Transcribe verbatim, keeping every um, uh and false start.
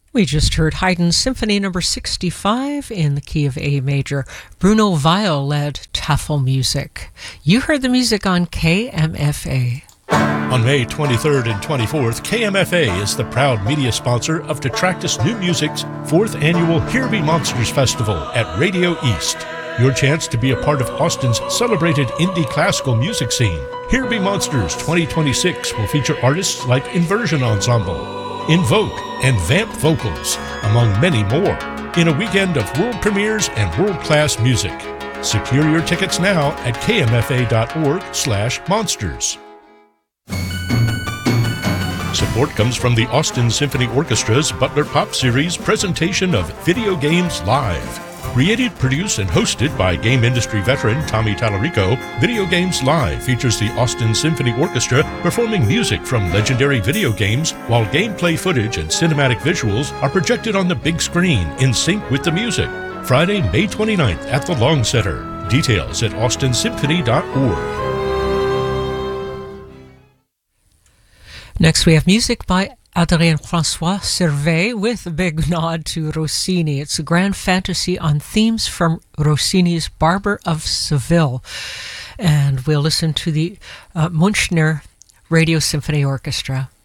We just heard Haydn's Symphony Number sixty-five in the key of A major. Bruno Weil led Tafelmusik. You heard the music on K M F A. On May twenty-third and twenty-fourth, K M F A is the proud media sponsor of Detractus New Music's fourth annual Here Be Monsters Festival at Radio East. Your chance to be a part of Austin's celebrated indie classical music scene. Here Be Monsters twenty twenty-six will feature artists like Inversion Ensemble, Invoke, and Vamp Vocals, among many more, in a weekend of world premieres and world-class music. Secure your tickets now at kmfa.org slash monsters. Support comes from the Austin Symphony Orchestra's Butler Pop Series presentation of Video Games Live. Created, produced, and hosted by game industry veteran Tommy Tallarico, Video Games Live features the Austin Symphony Orchestra performing music from legendary video games, while gameplay footage and cinematic visuals are projected on the big screen in sync with the music. Friday, May twenty-ninth at the Long Center. Details at austin symphony dot org. Next, we have music by Adrien Francois Servais with a big nod to Rossini. It's a grand fantasy on themes from Rossini's Barber of Seville. And we'll listen to the uh, Munchner Radio Symphony Orchestra.